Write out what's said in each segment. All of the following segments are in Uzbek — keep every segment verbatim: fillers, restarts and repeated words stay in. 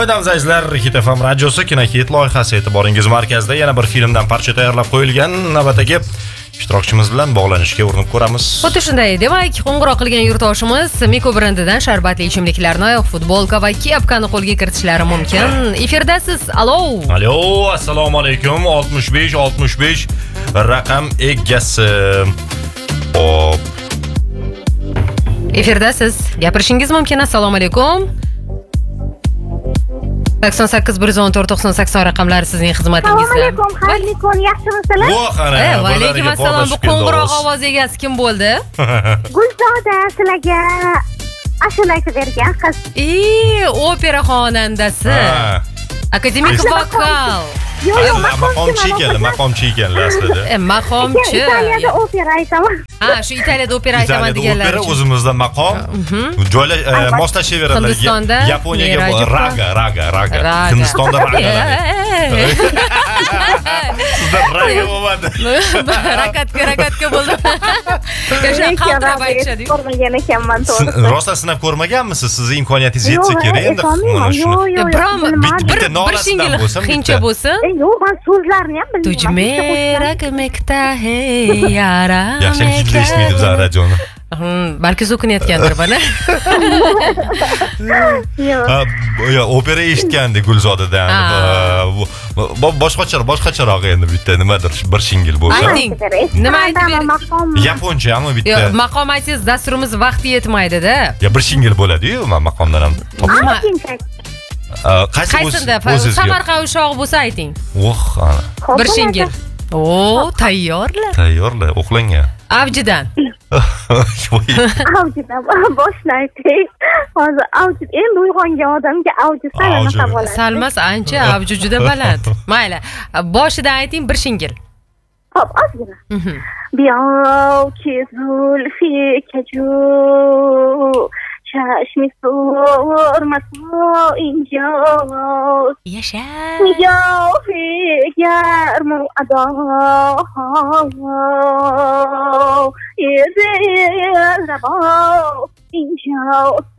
Oydamiz azizlar, Hit F M radiosi Kinohit loyihasi e'tiboringiz markazida yana bir filmdan parcha tayyorlab qo'yilgan navbatdagi ishtirokchimiz bilan bog'lanishga urinib ko'ramiz. Xuddi shunday, demak, qo'ng'iroq qilgan yurtdoshimiz Miko brendidan sharbatli ichimliklarni, futbolka va kepkani qo'lga kiritishlari mumkin. Efirdasiz. Alo. Alo, assalomu alaykum. oltmish besh oltmish besh raqam egasi. Hop. Efirdasiz. Gapirishingiz mumkin. Assalomu alaykum. sakson sakkiz bir yuz o'n to'rt to'qson sakson raqamlari sizning xizmatingizda. Assalomu alaykum, xayrli kun, yaxshimisizlar? Voh, ana. Va alaykum assalom. Bu qo'ng'iroq ovoz egasi kim bo'ldi? Gulzoda sizlarga ashula aytib bergan qiz. Ee, opera xonandasi. Akademik vokal. Yo'q, yo'q, maqomchi ekan, maqomchi ekan aslida. E, maqomchi. Italiyada opera aytaman. Ha, shu Italiyada opera aytaman deganlar. Opera o'zimizda maqom. Joylar moslashaveradilar. Hindistonda Yaponiyaga raga, raga, raga. Hindistonda raga. Sizda raga bo'lmadi. Rakatka, rakatka bo'ldi. Yoshlar qaltirab aytishadi. Ko'rmagan ekanman to'g'risi. Rosa sinab ko'rmaganmisiz? Sizni imkoniyatingiz yetsa kerak endi mana shuni. Yo'q, yo'q, yo'q. Bitta nolasidan bo'lsa, Xincha bo'lsin. Yo'q, men so'zlarini ham bilmayman. Tujme rakmekta hey yara. Yaxshi hidli eshitmaydi bizlar radioni. Balki so'kinayotgandir bana. Yo'q. Opera eshitgandi Gulzodadan. Boshqacha, boshqacharoq endi bitta nimadir bir shingil bo'lsa. Ayting. Nima aytib bering? Yaponchami bitta? Yo'q, maqom aytsangiz dasturimiz vaqti yetmaydi-da. Ya bir shingil bo'ladi-yu, men maqomdan ham Nima? Qaysi qaysida Samarqand ushog'i bo'lsa ayting. Voh, ana. Bir shingil. O, tayyorlar. Tayyorlar, o'qlangan. Avjidan. Avjidan boshlaydik. Hozir avji endi uyg'ongan odamga avji sal bo'ladi. Salmas ancha avji juda baland. Mayli. Boshidan ayting bir shingil. Hop, ozgina. Biyow zulfi kaju چشمی سرمسا اینجاست یشا نگاهی گرم و ادا یه دل ربا اینجاست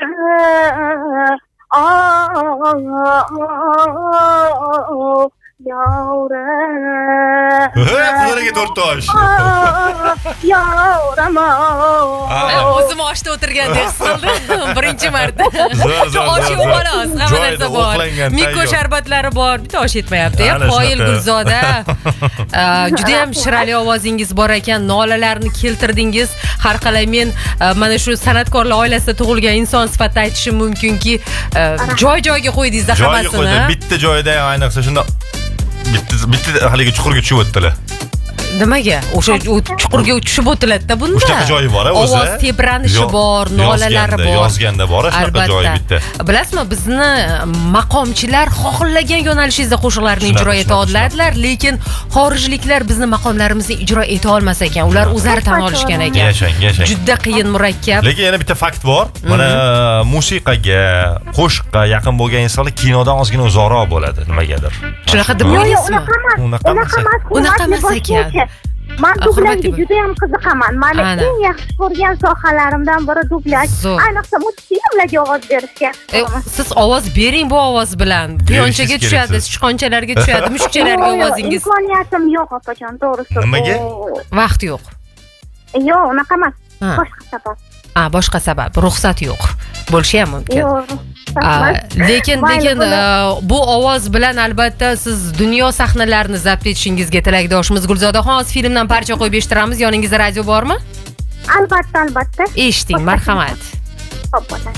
Yavrum. Kuzlarga to'rt tosh. Yavrum. O'zim oshda o'tirgandek his qildim. Birinchi marta. Osh yo'q xolos, hamma narsa bor. Miko sharbatlari bor, bitta osh yetmayapti. Qoyil Gulzoda. Juda ham shirali ovozingiz bor ekan, nolalarni keltirdingiz. Har qalay men mana shu san'atkorlar oilasida tug'ilgan inson sifatida aytishim mumkinki, joy-joyga qo'ydingiz hammasini. Bitta joyda ayniqsa shunda bitta bitta haligi chuqurga tushib o'tdilar. Nimaga? O'sha chuqurga tushib o'tiladi-da bunda. Shunaqa joyi bor, o'zi. Ovoz tebranishi bor, nolalari bor. Yozganda bor, shunaqa joyi bitta. Bilasizmi, bizni maqomchilar xohlagan yo'nalishingizda qo'shiqlarni ijro eta oladilar, lekin xorijliklar bizni maqomlarimizni ijro eta olmas ekan. Ular o'zlari tan olishgan ekan. Yashang, yashang. Juda qiyin, murakkab. Lekin yana bitta fakt bor. Mana musiqaga, qo'shiqqa yaqin bo'lgan insonlar kinodan ozgina uzoqroq bo'ladi, nimagadir. Shunaqa deb o'ylaysizmi? Unaqa emas. Unaqa emas ekan. Men dublyajga juda ham qiziqaman. Meni eng yaxshi ko'rgan sohalarimdan biri dublyaj. Ayniqsa multfilmlarga ovoz berishga. Siz ovoz bering bu ovoz bilan. Quyonchaga tushadi, sichqonchalarga tushadi, mushukchalarga ovozingiz. Imkoniyatim yo'q, opajon, to'g'risi. Nimaga? Vaqt yo'q. Yo'q, unaqa emas. Boshqa sabab. Ha, boshqa sabab, ruxsat yo'q. Bo'lishi ham mumkin. Yo'q. Lekin lekin bu ovoz bilan albatta siz dunyo sahnalarini zabt etishingizga tilakdoshimiz Gulzodaxon. Hozir filmdan parcha qo'yib eshittiramiz. Yoningizda radio bormi? Albatta, albatta. Eshiting, marhamat. Xo'p, bo'ladi.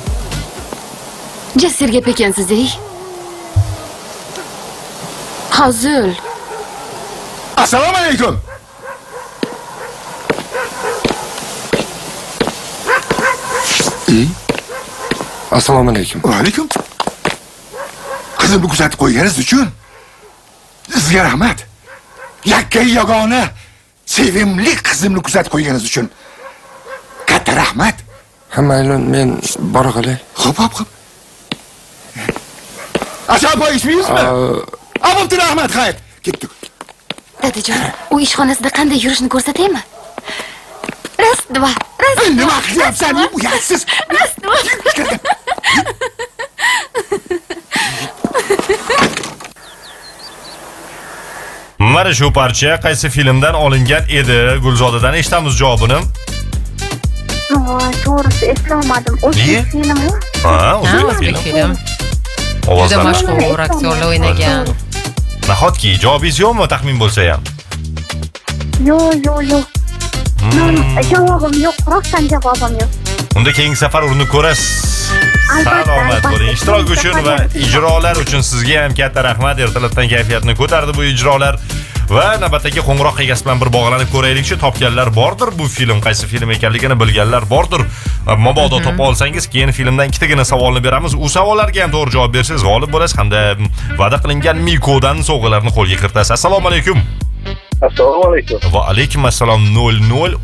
Jasurga ekansiz-ey. Hazil. Assalomu alaykum. Ey? Assalomu alaykum. Va alaykum. Qizimni kuzatib qo'yganingiz uchun sizga rahmat. Yakka yagona sevimli qizimni kuzatib qo'yganingiz uchun katta rahmat. Ha, mayli, men bora qolay. Xo'p, xo'p, xo'p. Acha boy ishmaysizmi? Abumti rahmat, xayr. Ketdik. Dadajon, u ishxonasida qanday yurishni ko'rsataymi? Ras, dva, ras. Nima qilyapsan, uyatsiz? Ras, dva. Mana shu parcha qaysi filmdan olingan edi? Gulzodadan eshitamiz javobini. To'g'risi eslolmadim. O'zbek filmi? Ha, o'zbek film. Juda mashhur aktyorlar o'ynagan. Nahotki javobingiz yo'qmi, taxmin bo'lsa ham? Yo'q, yo'q, yo'q. Javobim yo'q, rostdan javobim yo'q. Unda keyingi safar urinib ko'rasiz. Salomat bo'ling. Ishtirok uchun va ijrolar uchun sizga ham katta rahmat. Ertalabdan kayfiyatni ko'tardi bu ijrolar. Va navbatdagi qo'ng'iroq egasi bilan bir bog'lanib ko'raylikchi. Topganlar bordir bu film, qaysi film ekanligini bilganlar bordir. Mabodo topa olsangiz, keyin filmdan ikkitagina savolni beramiz. U savollarga ham to'g'ri javob bersangiz g'olib bo'lasiz hamda va'da qilingan Mikodan sovg'alarni qo'lga kiritasiz. Assalomu alaykum. Assalomu alaykum. Va alaykum assalom. nol nol